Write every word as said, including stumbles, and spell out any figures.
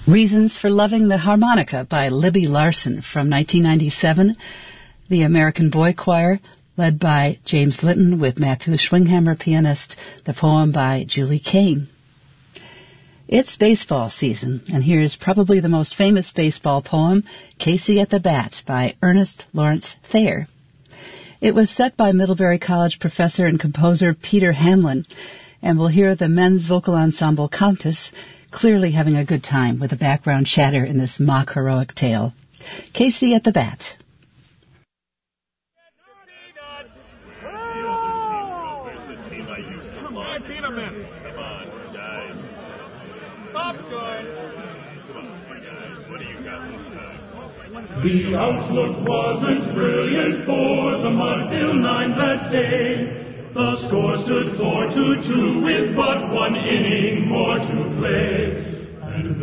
Reasons for Loving the Harmonica by Libby Larsen from nineteen ninety-seven. The American Boy Choir, led by James Litton with Matthew Schwinghammer, pianist. The poem by Julie Kane. It's baseball season, and here's probably the most famous baseball poem, Casey at the Bat by Ernest Lawrence Thayer. It was set by Middlebury College professor and composer Peter Hanlon, and we'll hear the men's vocal ensemble Countess clearly having a good time with the background chatter in this mock heroic tale. Casey at the Bat. Come on, Peterman. Come on, guys. Popcorn. Come on, guys. What do you got this time? The outlook wasn't brilliant for the Mudville Nine that day. The score stood four to two with but one inning more to